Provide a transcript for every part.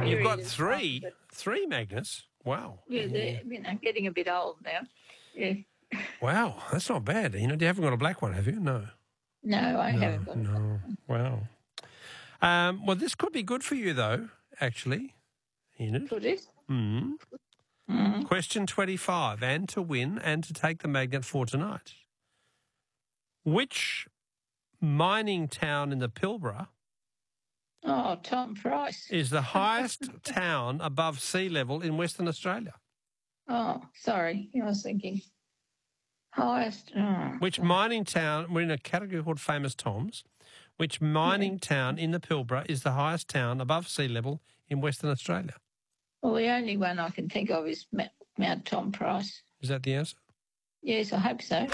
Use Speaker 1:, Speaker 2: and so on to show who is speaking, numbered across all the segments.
Speaker 1: You've got
Speaker 2: period of time, but
Speaker 1: three magnets. Wow.
Speaker 2: yeah, they're getting a bit old now. Yeah.
Speaker 1: Wow, that's not bad. You haven't got a black one, have you? No.
Speaker 2: No, I haven't got it.
Speaker 1: No. Wow. Well, this could be good for you, though, actually, Enid.
Speaker 2: Could it?
Speaker 1: Question 25, and to win and to take the magnet for tonight. Which mining town in the Pilbara
Speaker 2: Oh, Tom Price.
Speaker 1: is the highest town above sea level in Western Australia?
Speaker 2: Oh, sorry. I was thinking highest. Oh,
Speaker 1: Which mining town, we're in a category called Famous Toms, which mining town in the Pilbara is the highest town above sea level in Western Australia?
Speaker 2: well, the only one I can think of is Mount Tom Price.
Speaker 1: Is that the answer?
Speaker 2: Yes, I hope so.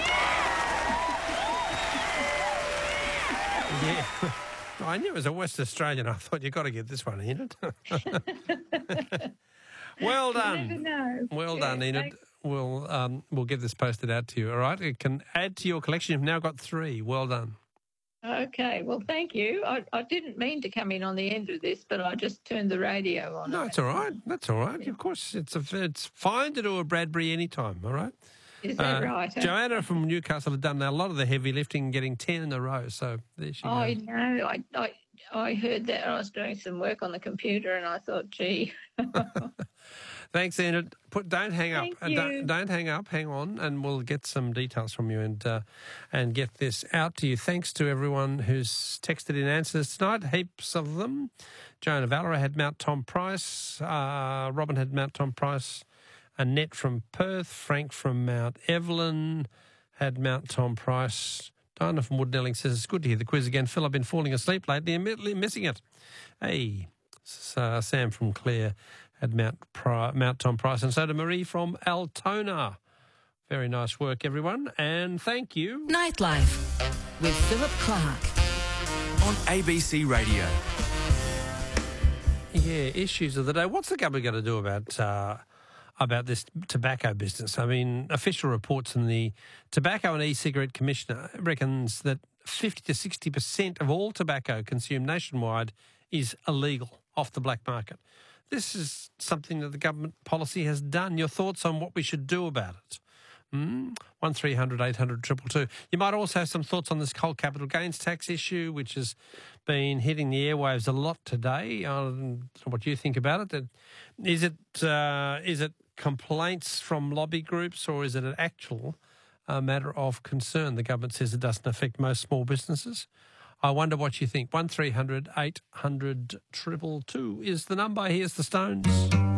Speaker 1: Yeah. I knew it was a West Australian. I thought, you've got to get this one, Enid. Well done.
Speaker 2: You never know.
Speaker 1: Well done, Enid. We'll get this posted out to you, all right? It can add to your collection. You've now got 3. Well done.
Speaker 2: Okay, well, thank you. I didn't mean to come in on the end of this, but I just turned the radio on.
Speaker 1: No, it's all right. That's all right. Of course, it's fine to do a Bradbury anytime, all right?
Speaker 2: Is that right?
Speaker 1: Joanna from Newcastle had done a lot of the heavy lifting, getting 10 in a row, so there she goes.
Speaker 2: I know. I heard that. I was doing some work on the computer and I thought, gee.
Speaker 1: Thanks, Enid. Don't hang up.
Speaker 2: Thank you.
Speaker 1: Don't hang up. Hang on, and we'll get some details from you and get this out to you. Thanks to everyone who's texted in answers tonight. Heaps of them. Joanna Valera had Mount Tom Price. Robin had Mount Tom Price. Annette from Perth. Frank from Mount Evelyn had Mount Tom Price. Diana from Woodnelling says, it's good to hear the quiz again. Phil, I've been falling asleep lately and missing it. Hey, Sam from Clare had Mount Tom Price, and so did Marie from Altona. Very nice work, everyone, and thank you.
Speaker 3: Nightlife with Philip Clark
Speaker 4: on ABC Radio.
Speaker 1: Yeah, issues of the day. What's the government going to do about this tobacco business? I mean, official reports from the Tobacco and E-Cigarette Commissioner reckons that 50 to 60% of all tobacco consumed nationwide is illegal off the black market. This is something that the government policy has done. Your thoughts on what we should do about it? 1300 800 222. You might also have some thoughts on this whole capital gains tax issue, which has been hitting the airwaves a lot today. What do you think about it? Is it complaints from lobby groups, or is it an actual matter of concern? The government says it doesn't affect most small businesses. I wonder what you think. 1300 800 222 is the number. Here's the Stones.